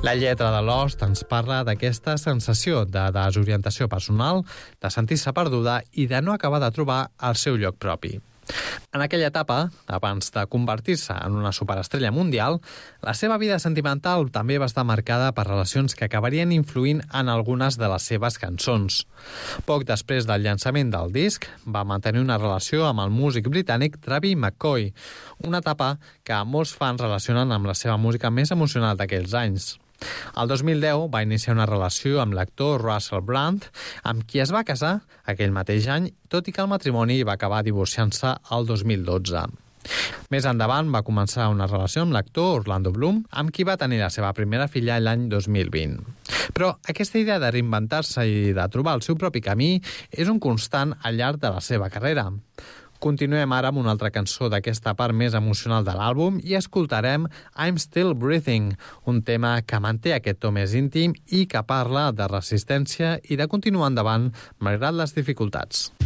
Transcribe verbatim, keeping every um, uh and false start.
La lletra de Lost ens parla d'aquesta sensació de desorientació personal, de sentir-se perduda i de no acabar de trobar el seu lloc propi. En aquella etapa, abans de convertir-se en una superestrella mundial, la seva vida sentimental també va estar marcada per relacions que acabarien influint en algunes de les seves cançons. Poc després del llançament del disc, va mantenir una relació amb el músic britànic Travie McCoy, una etapa que molts fans relacionen amb la seva música més emocional d'aquells anys. El dos mil deu va iniciar una relació amb l'actor Russell Brand, amb qui es va casar aquell mateix any, tot i que el matrimoni va acabar divorciant-se el dos mil dotze. Més endavant va començar una relació amb l'actor Orlando Bloom, amb qui va tenir la seva primera filla l'any dos mil vint. Però aquesta idea de reinventar-se i de trobar el seu propi camí és un constant al llarg de la seva carrera. Continuem ara amb una altra cançó d'aquesta part més emocional de l'àlbum i escoltarem I'm Still Breathing, un tema que manté aquest to més íntim i que parla de resistència i de continuar endavant malgrat les dificultats.